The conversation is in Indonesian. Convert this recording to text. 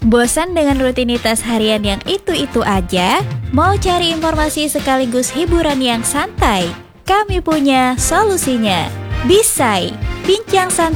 Bosan dengan rutinitas harian yang itu-itu aja? Mau cari informasi sekaligus hiburan yang santai? Kami punya solusinya. Bisai, bincang santai